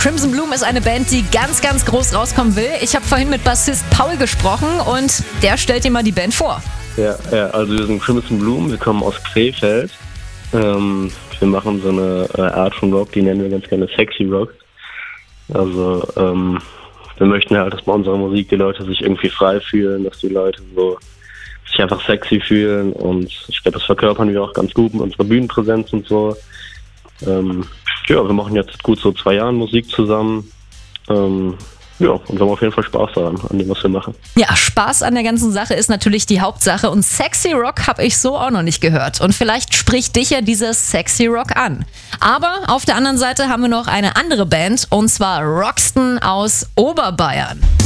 Crimson Bloom ist eine Band, die ganz, ganz groß rauskommen will. Ich habe vorhin mit Bassist Paul gesprochen und der stellt dir mal die Band vor. Ja, also wir sind Crimson Bloom, wir kommen aus Krefeld. Wir machen so eine Art von Rock, die nennen wir ganz gerne Sexy Rock. Also wir möchten halt, dass bei unserer Musik die Leute sich irgendwie frei fühlen, dass die Leute so sich einfach sexy fühlen, und ich glaube, das verkörpern wir auch ganz gut mit unserer Bühnenpräsenz und so. Ja, wir machen jetzt gut so 2 Jahren Musik zusammen. Ja, und wir haben auf jeden Fall Spaß daran, an dem, was wir machen. Ja, Spaß an der ganzen Sache ist natürlich die Hauptsache, und Sexy Rock habe ich so auch noch nicht gehört. Und vielleicht spricht dich ja dieser Sexy Rock an. Aber auf der anderen Seite haben wir noch eine andere Band, und zwar Roxton aus Oberbayern.